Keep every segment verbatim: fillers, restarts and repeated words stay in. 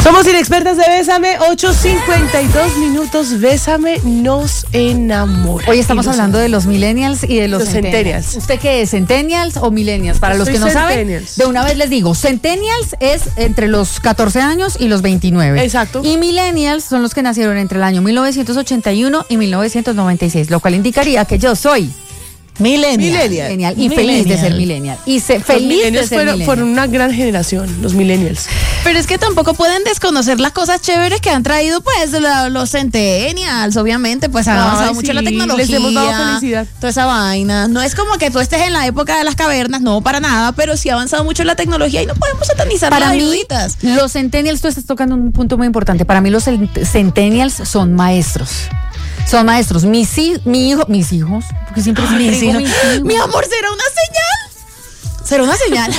Somos inexpertas de Bésame, ocho cincuenta y dos minutos. Bésame nos enamora. Hoy estamos hablando de los millennials y de los, los centennials. centennials. ¿Usted qué es? ¿Centennials o millennials? Para los Soy que no centennials. saben, de una vez les digo, centennials es entre los catorce años y los veintinueve. Exacto. Y millennials son los que nacieron entre el año mil novecientos ochenta y uno y mil novecientos noventa y seis, lo cual indicaría que yo soy Millennial. Millennial. millennial y Millennial. feliz de ser millennial. Y se, Los feliz de millennials ser fueron, millennial. fueron una gran generación, los millennials. Pero es que tampoco pueden desconocer las cosas chéveres que han traído pues la- los centennials, obviamente, pues ha Ay, avanzado mucho sí, la tecnología. les hemos dado felicidad. Toda esa vaina. No es como que tú estés en la época de las cavernas, no, para nada, pero sí ha avanzado mucho la tecnología y no podemos satanizar Para las mí, ayuditas. los centennials, tú estás tocando un punto muy importante. Para mí, los cent- centennials son maestros. Son maestros. Mis, hi- mi hijo, mis hijos, porque siempre Ay, digo sí, no. mis hijos. Mi amor, ¿será una señal? ¿Será una señal?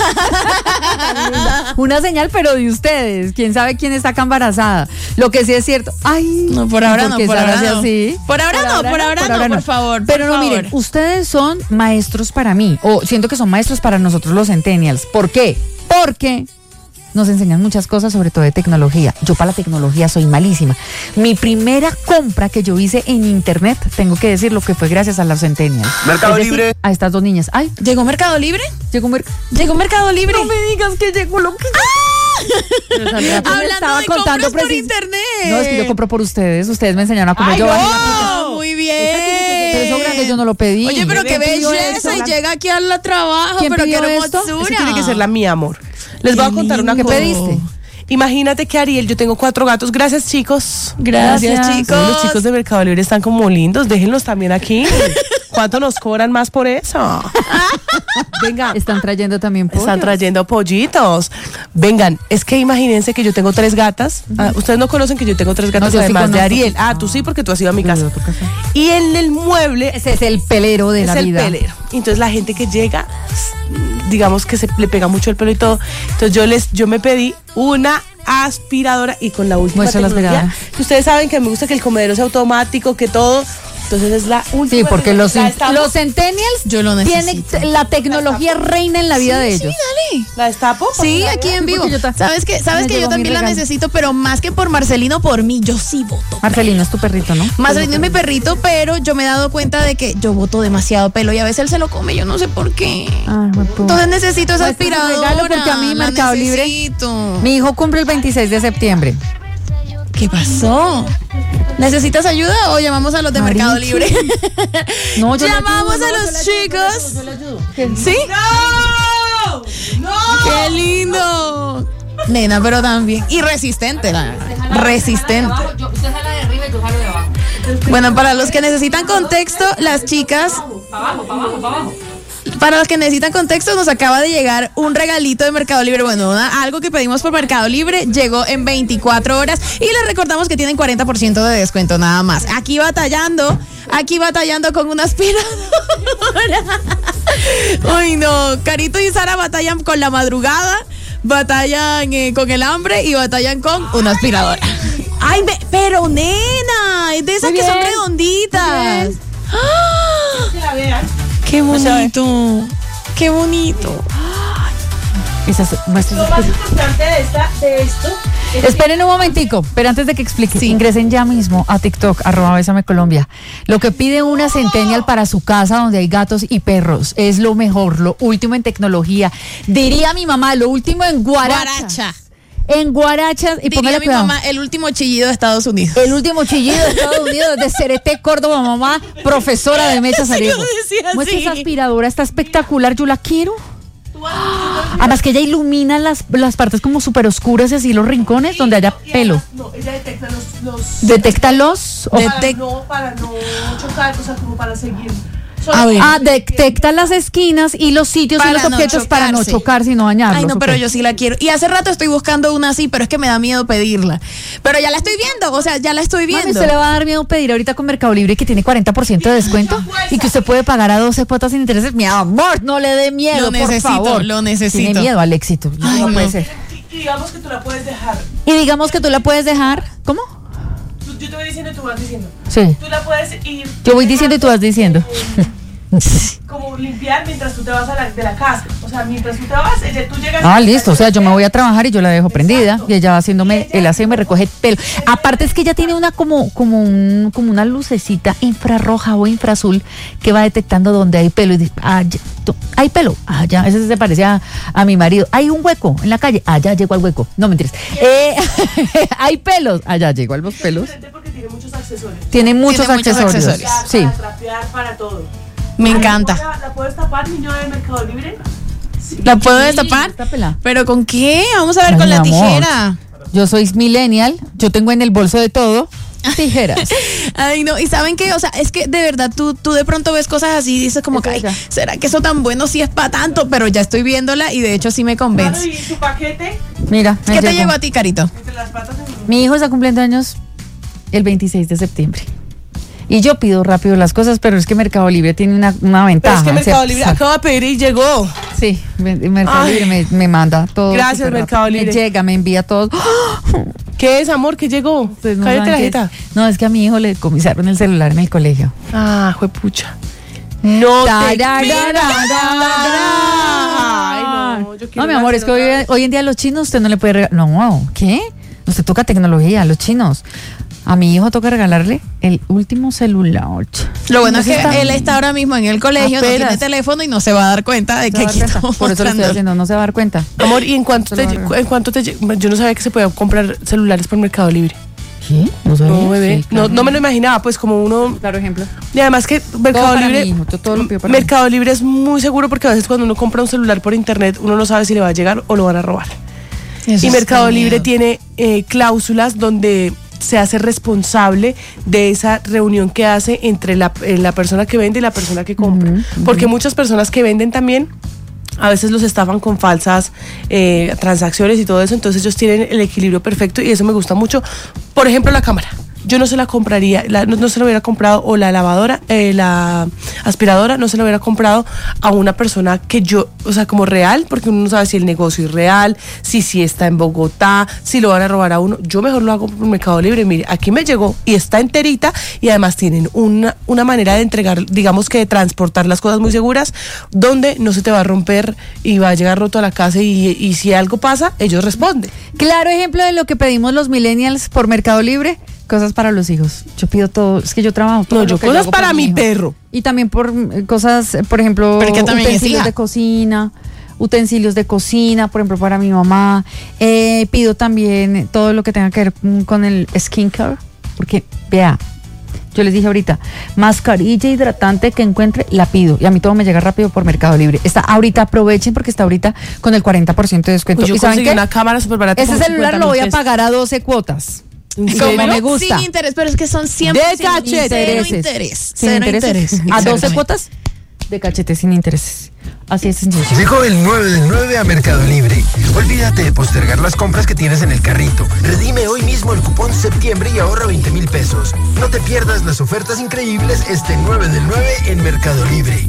Una señal, pero de ustedes. ¿Quién sabe quién está acá embarazada? Lo que sí es cierto. Ay, No, por ahora no, qué por será ahora no. así? Por ahora no, por ahora no, por favor, Pero por no, favor. miren, ustedes son maestros para mí, o siento que son maestros para nosotros los centennials. ¿Por qué? Porque nos enseñan muchas cosas, sobre todo de tecnología. Yo para la tecnología soy malísima. Mi primera compra que yo hice en internet, tengo que decir lo que fue gracias a los centennials. Mercado Es decir, Libre. a estas dos niñas. Ay, ¿Llegó Mercado Libre? llegó un mer- ¿Llegó Mercado Libre? No me digas que llegó lo que Hablando de compras por internet. No, es que yo compro por ustedes. Ustedes me enseñaron a comer. Ay, yo bajé la no, aplicación. muy Pero eso grande bien. yo no lo pedí. Oye, pero qué ¿Quién pidió belleza eso? y llega aquí al trabajo, ¿Quién pero qué pidió esto? hermosura. Esa tiene que ser la mía, amor. Les voy a Qué contar una ¿Qué cosa. pediste? Imagínate que Ariel, yo tengo cuatro gatos. Gracias, chicos. Gracias, Gracias. chicos. Todos los chicos de Mercado Libre están como lindos. Déjenlos también aquí. ¿Cuánto nos cobran más por eso? Venga. Están trayendo también pollos. Están trayendo pollitos. Vengan, es que imagínense que yo tengo tres gatas. Ah, ustedes no conocen que yo tengo tres gatas No, yo sí además de conozco. Ariel. Ah, tú sí, porque tú has ido a mi Yo casa. he ido a tu casa. Y en el mueble Ese es el pelero de es la el vida. pelero. Entonces la gente que llega, digamos que se le pega mucho el pelo y todo. Entonces yo les, yo me pedí una aspiradora y con la última Muestra la tecnología, aspiradora. que ustedes saben que me gusta que el comedero sea automático, que todo. Entonces es la última. Sí, porque los, tecnología. La los destapo, centennials Yo lo tienen necesito. la tecnología reina en la vida de Sí, ellos. dale. la destapo. Sí, para aquí que la en vean. vivo. porque yo ta- Sabes que, sabes me que yo llegó mi también la regalo. necesito, pero más que por Marcelino, por mí, yo sí voto. Marcelino es tu perrito, ¿no? Marcelino es mi perrito, pero yo me he dado cuenta de que yo boto demasiado pelo y a veces él se lo come, yo no sé por qué. Ay, me puedo. Entonces necesito esa Muestra su aspiradora. regalo porque a mí la Mercado Libre- necesito. Mi hijo cumple el veintiséis de septiembre. ¿Qué pasó? ¿Necesitas ayuda o llamamos a los de Marichi. Mercado Libre? No, yo le Llamamos ayudo, a no, los yo le ayudo, chicos. yo le ayudo, yo le ayudo. ¿Sí? ¡No! ¡No! ¡Qué lindo! Nena, pero también. Y resistente, la verdad. Resistente. Usted jala de arriba y yo jalo de abajo. Bueno, para los que necesitan contexto, las chicas. Para abajo, para abajo, para abajo. Para los que necesitan contexto, nos acaba de llegar un regalito de Mercado Libre. Bueno, una- algo que pedimos por Mercado Libre llegó en veinticuatro horas y les recordamos que tienen cuarenta por ciento de descuento nada más. Aquí batallando, aquí batallando con una aspiradora. Uy, no. Carito y Sara batallan con la madrugada, batallan eh, con el hambre y batallan con una aspiradora. Ay, ve- pero nena, es de esas Muy que son bien, redonditas. muy bien. ¡Ah! Que la vean. Qué bonito, qué bonito. Esas, muestra Lo sus más cosas. importante de, esta, de esto es Esperen un momentico, pero antes de que explique, ingresen ya mismo a TikTok, arroba Bésame Colombia. Lo que pide una centennial para su casa donde hay gatos y perros es lo mejor, lo último en tecnología. Diría mi mamá, lo último en guaracha. Guaracha. En guarachas, y Diría póngale mi cuidado. mamá, el último chillido de Estados Unidos. El último chillido de Estados Unidos, de Cereté, Córdoba, mamá, profesora de Mechas Sí, Arejo. lo decía Muestra así. esa aspiradora, está espectacular, yo la quiero. Además que ella ilumina las, las partes como súper oscuras y así los rincones donde haya Y pelo. además, no, ella detecta los. los Detecta los... o- para, Detec- no, para no chocar, o sea, como para seguir. Solo- A ver. Ah, detecta las esquinas y los sitios y Para los no objetos para no chocarse. chocar, sino dañarlos. Ay, no, pero ok. yo sí la quiero. Y hace rato estoy buscando una así, pero es que me da miedo pedirla. Pero ya la estoy viendo, o sea, ya la estoy Mami, viendo. ¿usted le va a dar miedo pedir ahorita con Mercado Libre que tiene cuarenta por ciento de descuento? Y que usted puede pagar a doce cuotas sin intereses. Mi amor, no le dé miedo, Lo necesito, por favor. lo necesito. Tiene miedo al éxito. No, Ay, no no. puede ser. Y, y digamos que tú la puedes dejar. Y digamos que tú la puedes dejar. ¿Cómo? Tú- yo te voy diciendo y tú vas diciendo. Sí. Tú la puedes ir. Yo voy diciendo y tú vas diciendo. como limpiar mientras tú te vas a la, de la casa. O sea, mientras tú te vas, ella, tú llegas. Ah, listo. O sea, yo me voy a trabajar y yo la dejo Exacto. prendida y ella va haciéndome el aseo y me recoge pelo. Aparte es que ella tiene una como como un, como una lucecita infrarroja o infraazul que va detectando donde hay pelo y dice, ah, ya, to- hay pelo. Ah, ya, ese se parece a, a mi marido. Hay un hueco en la calle. Ah, ya llegó al hueco. No mentiras. Eh, hay pelos. Ah, ya llegó a los pelos. Porque tiene muchos accesorios. Tiene muchos Tiene muchos accesorios. accesorios. Sí. Para trapear, para todo. Me Ay, encanta. ¿La, la puedes tapar, niño de Mercado Libre? Sí. ¿La puedo destapar? Destápela. ¿Pero con qué? Vamos a ver Ay, con mi la amor. tijera. Yo soy millennial. Yo tengo en el bolso de todo tijeras. Ay, no, y ¿saben qué? O sea, es que de verdad tú, tú de pronto ves cosas así y dices como que, ay, ¿será que eso tan bueno sí es para tanto? Pero ya estoy viéndola y de hecho sí me Claro, convence. y tu paquete Mira, me ¿Qué te llegó. llegó a ti, Carito? entre las patas de mi Mi hijo está cumpliendo años el veintiséis de septiembre. Y yo pido rápido las cosas, pero es que Mercado Libre tiene una, una Pero ventaja. es que Mercado ¿cierto? Libre acaba de pedir y llegó. Sí, Mercado Ay. Libre me, me manda todo. Gracias, súper rápido. Mercado Libre. Me llega, me envía todo. ¿Qué es, amor? ¿Qué llegó? Pues no Cállate la saben qué jeta. es. No, es que a mi hijo le comisaron el celular en el colegio. Ah, juepucha. No te Tararararara. Ay, no, yo quiero No, mi amor, una es que hoy, celular. hoy en día a los chinos usted no le puede regalar. No, ¿qué? Usted toca tecnología a los chinos. A mi hijo toca regalarle el último celular. Lo bueno es que Entonces está- él está ahora mismo en el colegio, no Apenas. tiene teléfono y no se va a dar cuenta de Se que va a aquí dar cuenta. estamos Por eso lo estoy mostrando. haciendo, no se va a dar cuenta. Amor, ¿y en cuánto te, Solo- en cuánto te lle- yo no sabía que se podía comprar celulares por Mercado Libre. ¿Qué? ¿No sabía? No, bebé. Sí, claro. No, no me lo imaginaba, pues como uno. Claro, ejemplo. Y además que Mercado para Libre. mi hijo, yo todo lo pido para Mercado Libre es muy seguro porque a veces cuando uno compra un celular por internet, uno no sabe si le va a llegar o lo van a robar. Eso Y es Mercado con Libre miedo. tiene eh, cláusulas donde se hace responsable de esa reunión que hace entre la, eh, la persona que vende y la persona que compra. Porque muchas personas que venden también a veces los estafan con falsas eh, transacciones y todo eso, entonces ellos tienen el equilibrio perfecto y eso me gusta mucho. Por ejemplo, la cámara. Yo no se la compraría, la- no, no se la hubiera comprado, o la lavadora, eh, la aspiradora, no se la hubiera comprado a una persona que yo, o sea, como real, porque uno no sabe si el negocio es real, si sí está en Bogotá, si lo van a robar a uno. Yo mejor lo hago por Mercado Libre. Mire, aquí me llegó y está enterita y además tienen una, una manera de entregar, digamos que de transportar las cosas muy seguras, donde no se te va a romper y va a llegar roto a la casa y, y si algo pasa, ellos responden. Claro ejemplo de lo que pedimos los millennials por Mercado Libre, cosas para los hijos. Yo pido todo, es que yo trabajo todo No, lo yo que cosas hago para por mi hijo. perro. Y también por eh, cosas, eh, por ejemplo, Pero es que también es utensilios hija. de cocina, utensilios de cocina, por ejemplo, para mi mamá. Eh, pido también todo lo que tenga que ver mm, con el skincare, porque, vea, yo les dije ahorita, mascarilla hidratante que encuentre, la pido. Y a mí todo me llega rápido por Mercado Libre. Está ahorita, aprovechen porque está ahorita con el cuarenta por ciento de descuento. Pues yo ¿Y saben conseguí qué? una cámara súper barata. Ese como celular cincuenta lo voy mil a pesos. pagar a doce cuotas. ¿En Sí, serio? no me gusta. Sin interés, pero es que son siempre De cachete. Cero Intereses. interés. Sin Cero intereses. interés. A doce Exactamente. cuotas de cachete sin intereses. Así es sencillo. Llegó el nueve del nueve a Mercado Libre. Olvídate de postergar las compras que tienes en el carrito. Redime hoy mismo el cupón septiembre y ahorra veinte mil pesos. No te pierdas las ofertas increíbles este nueve del nueve en Mercado Libre.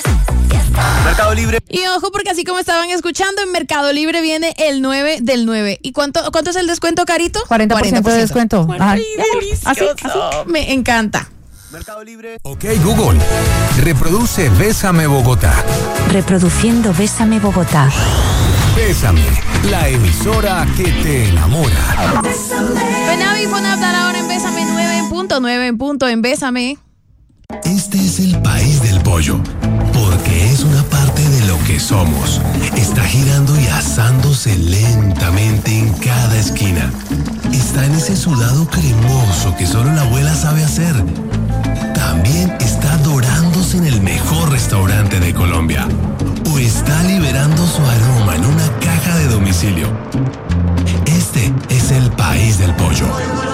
Mercado Libre. Y ojo, porque así como estaban escuchando, en Mercado Libre viene el nueve del nueve. ¿Y cuánto, cuánto es el descuento, Carito? cuarenta por ciento de descuento. Ay, Ay, delicioso. Me encanta. Mercado Libre. Ok, Google, reproduce Bésame Bogotá. Reproduciendo Bésame Bogotá. Bésame, la emisora que te enamora. Benavi y Fonab da la hora en Bésame nueve en punto, nueve en punto en Bésame. Este es el país del pollo, porque es una parte de lo que somos. Está girando y asándose lentamente en cada esquina. Está en ese sudado cremoso que solo la abuela sabe hacer. También está dorándose en el mejor restaurante de Colombia. O está liberando su aroma en una caja de domicilio. Este es el país del pollo.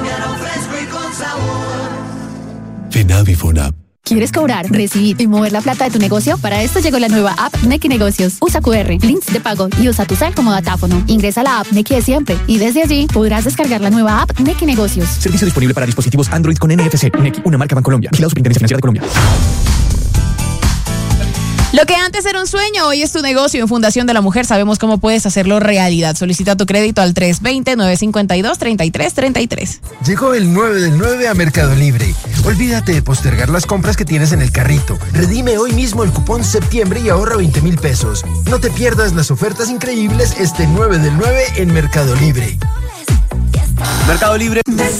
Fenavi Fonab. ¿Quieres cobrar, recibir y mover la plata de tu negocio? Para esto llegó la nueva app Nequi Negocios. Usa Q R, links de pago y usa tu cel como datáfono. Ingresa a la app Nequi de siempre y desde allí podrás descargar la nueva app Nequi Negocios. Servicio disponible para dispositivos Android con N F C. Nequi, una marca Bancolombia. Vigilado Superintendencia Financiera de Colombia. Lo que antes era un sueño, hoy es tu negocio. En Fundación de la Mujer sabemos cómo puedes hacerlo realidad. Solicita tu crédito al tres dos cero, nueve cinco dos, tres tres tres tres. Llegó el nueve del nueve a Mercado Libre. Olvídate de postergar las compras que tienes en el carrito. Redime hoy mismo el cupón septiembre y ahorra veinte mil pesos. No te pierdas las ofertas increíbles este nueve del nueve en Mercado Libre. Mercado Libre.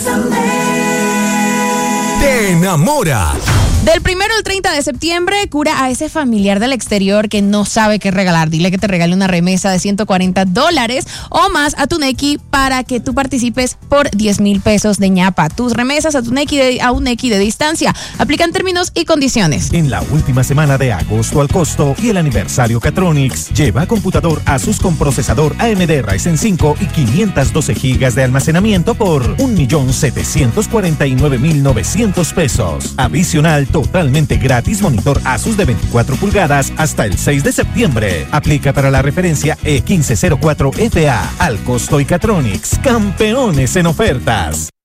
Te enamora. Del primero al treinta de septiembre, cura a ese familiar del exterior que no sabe qué regalar. Dile que te regale una remesa de ciento cuarenta dólares o más a tu Nequi para que tú participes por diez mil pesos de ñapa. Tus remesas a tu Nequi de, a un Nequi de distancia. Aplican términos y condiciones. En la última semana de agosto al costo y el aniversario Catronics, lleva computador Asus con procesador A M D Ryzen cinco y quinientos doce gigas de almacenamiento por un millón setecientos cuarenta y nueve mil novecientos pesos. Adicional, totalmente gratis monitor Asus de veinticuatro pulgadas hasta el seis de septiembre. Aplica para la referencia E quince cero cuatro F A. Al costo y Catronics, campeones en ofertas.